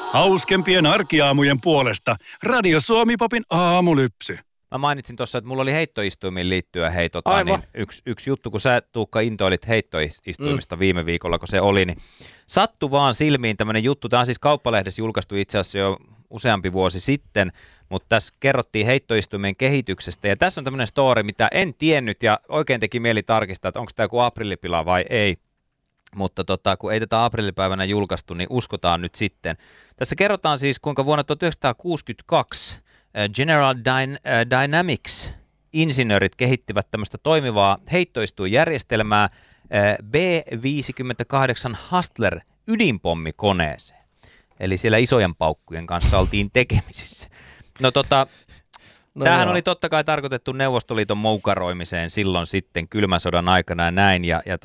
Hauskempien arkiaamujen puolesta Radio Suomi-popin aamulypsy. Mä mainitsin tuossa, että mulla oli heittoistuimiin liittyen niin yksi juttu, kun sä Tuukka intoilit heittoistuimista viime viikolla, kun se oli, niin sattui vaan silmiin tämmöinen juttu. Tämä on siis Kauppalehdessä julkaistu itse asiassa jo useampi vuosi sitten, mutta tässä kerrottiin heittoistuimien kehityksestä. Ja tässä on tämmöinen story, mitä en tiennyt ja oikein teki mieli tarkistaa, että onko tämä joku aprillipila vai ei. Mutta kun ei tätä aprillipäivänä julkaistu, niin uskotaan nyt sitten. Tässä kerrotaan siis, kuinka vuonna 1962 General Dynamics insinöörit kehittivät tämmöistä toimivaa heittoistuinjärjestelmää B-58 Hustler ydinpommikoneeseen. Eli siellä isojen paukkujen kanssa oltiin tekemisissä. Tämähän oli totta kai tarkoitettu Neuvostoliiton moukaroimiseen silloin sitten kylmän sodan aikana ja näin.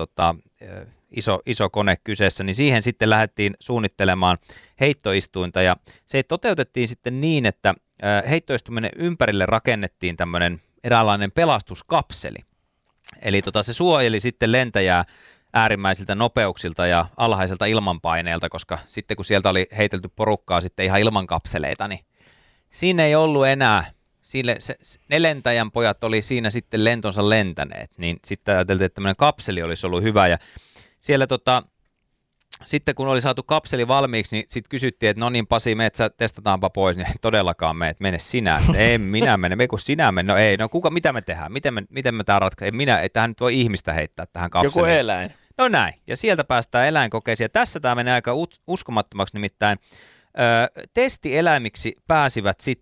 Iso kone kyseessä, niin siihen sitten lähdettiin suunnittelemaan heittoistuinta ja se toteutettiin sitten niin, että heittoistuminen ympärille rakennettiin tämmöinen eräänlainen pelastuskapseli. Eli se suojeli sitten lentäjää äärimmäisiltä nopeuksilta ja alhaiselta ilmanpaineelta, koska sitten kun sieltä oli heitelty porukkaa sitten ihan ilman kapseleita, niin siinä ei ollut enää, ne lentäjän pojat oli siinä sitten lentonsa lentäneet, niin sitten ajateltiin, että tämmöinen kapseli olisi ollut hyvä ja siellä sitten kun oli saatu kapseli valmiiksi, niin sitten kysyttiin, että no niin Pasi, testataanpa pois, niin todellakaan mene sinä. Ei minä mene, kun sinä mene. No ei, mitä me tehdään? Miten me tämä ratkaistaan? Ei tähän nyt voi ihmistä heittää tähän kapseliin. Joku eläin. No näin, ja sieltä päästään eläinkokeisiin. Ja tässä tämä menee aika uskomattomaksi, nimittäin testieläimiksi pääsivät sitten